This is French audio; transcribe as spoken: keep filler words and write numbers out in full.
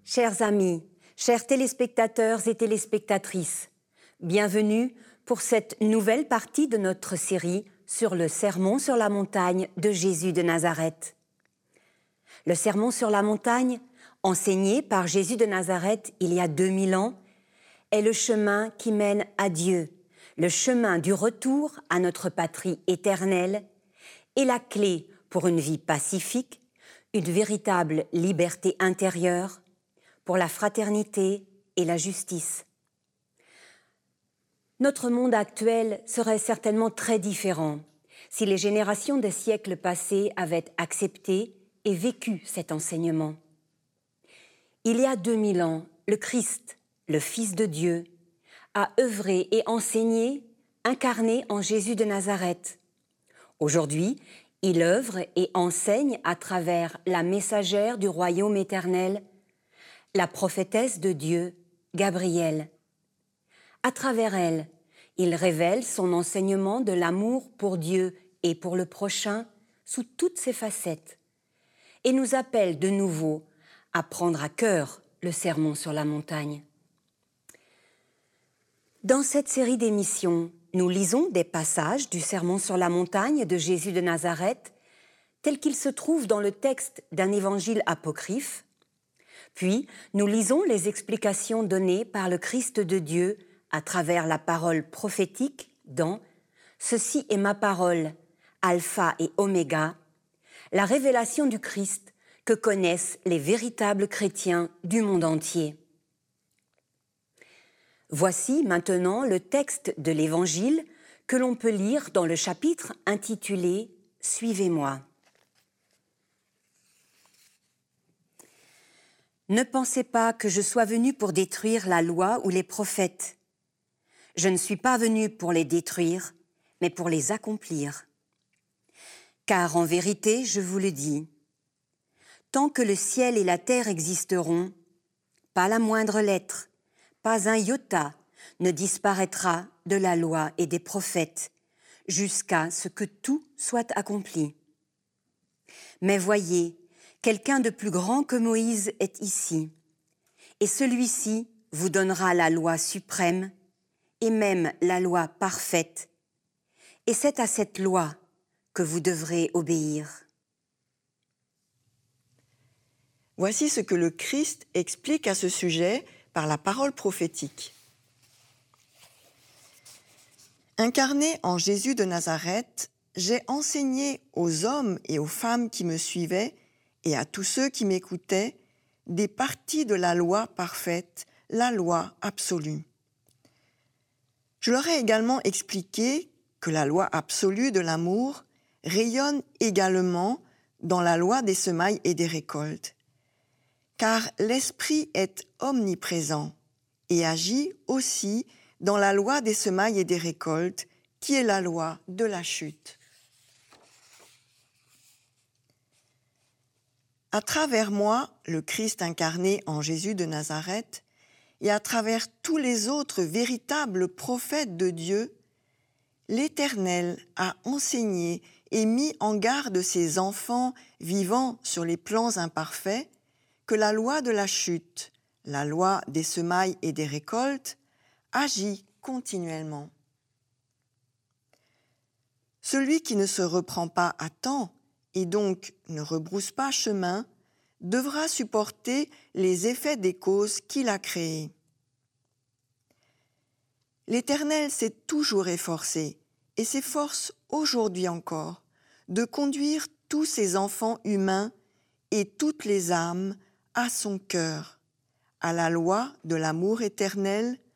Chers amis, chers téléspectateurs et téléspectatrices, bienvenue pour cette nouvelle partie de notre série sur le Sermon sur la montagne de Jésus de Nazareth. Le Sermon sur la montagne, enseigné par Jésus de Nazareth il y a deux mille ans, est le chemin qui mène à Dieu, le chemin du retour à notre patrie éternelle et la clé pour une vie pacifique, une véritable liberté intérieure, pour la fraternité et la justice. Notre monde actuel serait certainement très différent si les générations des siècles passés avaient accepté et vécu cet enseignement. Il y a deux mille ans, le Christ, le Fils de Dieu, a œuvré et enseigné, incarné en Jésus de Nazareth. Aujourd'hui, il œuvre et enseigne à travers la messagère du royaume éternel, la prophétesse de Dieu, Gabrielle. À travers elle, il révèle son enseignement de l'amour pour Dieu et pour le prochain sous toutes ses facettes et nous appelle de nouveau à prendre à cœur le Sermon sur la montagne. Dans cette série d'émissions, nous lisons des passages du Sermon sur la montagne de Jésus de Nazareth tels qu'ils se trouvent dans le texte d'un évangile apocryphe. Puis, nous lisons les explications données par le Christ de Dieu à travers la parole prophétique dans « Ceci est ma parole, alpha et oméga », la révélation du Christ que connaissent les véritables chrétiens du monde entier. Voici maintenant le texte de l'Évangile que l'on peut lire dans le chapitre intitulé « Suivez-moi ». Ne pensez pas que je sois venu pour détruire la loi ou les prophètes. Je ne suis pas venu pour les détruire, mais pour les accomplir. Car en vérité, je vous le dis, tant que le ciel et la terre existeront, pas la moindre lettre, pas un iota ne disparaîtra de la loi et des prophètes, jusqu'à ce que tout soit accompli. Mais voyez, quelqu'un de plus grand que Moïse est ici, et celui-ci vous donnera la loi suprême et même la loi parfaite, et c'est à cette loi que vous devrez obéir. Voici ce que le Christ explique à ce sujet par la parole prophétique. Incarné en Jésus de Nazareth, j'ai enseigné aux hommes et aux femmes qui me suivaient et à tous ceux qui m'écoutaient des parties de la loi parfaite, la loi absolue. Je leur ai également expliqué que la loi absolue de l'amour rayonne également dans la loi des semailles et des récoltes, car l'Esprit est omniprésent et agit aussi dans la loi des semailles et des récoltes, qui est la loi de la chute. À travers moi, le Christ incarné en Jésus de Nazareth, et à travers tous les autres véritables prophètes de Dieu, l'Éternel a enseigné et mis en garde ses enfants vivant sur les plans imparfaits que la loi de la chute, la loi des semailles et des récoltes, agit continuellement. Celui qui ne se reprend pas à temps et donc ne rebrousse pas chemin, devra supporter les effets des causes qu'il a créées. L'Éternel s'est toujours efforcé, et s'efforce aujourd'hui encore, de conduire tous ses enfants humains et toutes les âmes à son cœur, à la loi de l'amour éternel